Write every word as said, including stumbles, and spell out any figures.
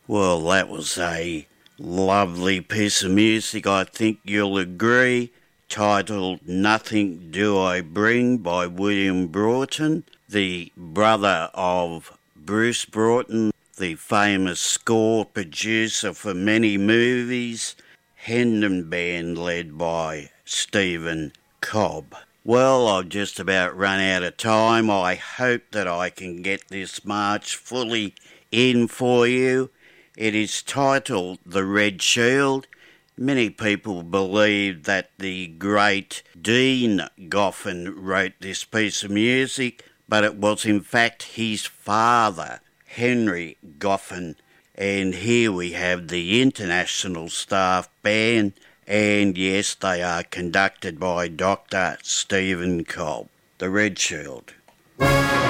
Well, that was a lovely piece of music, I think you'll agree, titled Nothing Do I Bring by William Broughton, the brother of Bruce Broughton, the famous score producer for many movies, Hendon Band led by Stephen Cobb. Well, I've just about run out of time. I hope that I can get this march fully in for you. It is titled The Red Shield. Many people believe that the great Dean Goffin wrote this piece of music, but it was in fact his father, Henry Goffin. And here we have the International Staff Band, and yes, they are conducted by Doctor Stephen Cobb. The Red Shield.